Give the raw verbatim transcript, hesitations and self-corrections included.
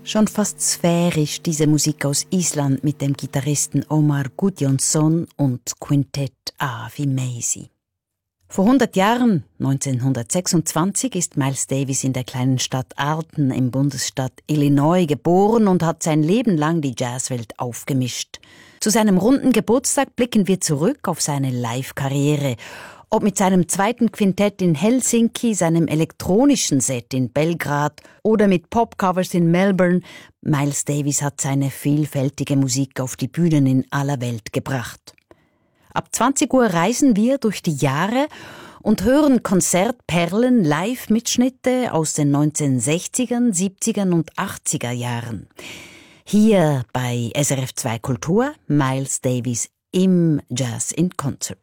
Schon fast sphärisch diese Musik aus Island mit dem Gitarristen Omar Gudjonsson und Quintett A wie Maisie. Vor hundert Jahren, neunzehnhundertsechsundzwanzig, ist Miles Davis in der kleinen Stadt Alton im Bundesstaat Illinois geboren und hat sein Leben lang die Jazzwelt aufgemischt. Zu seinem runden Geburtstag blicken wir zurück auf seine Live-Karriere. Ob mit seinem zweiten Quintett in Helsinki, seinem elektronischen Set in Belgrad oder mit Popcovers in Melbourne, Miles Davis hat seine vielfältige Musik auf die Bühnen in aller Welt gebracht. Ab zwanzig Uhr reisen wir durch die Jahre und hören Konzertperlen, Live-Mitschnitte aus den neunzehnhundertsechzigern, siebzigern und achtziger Jahren. Hier bei S R F zwei Kultur, Miles Davis im Jazz in Concert.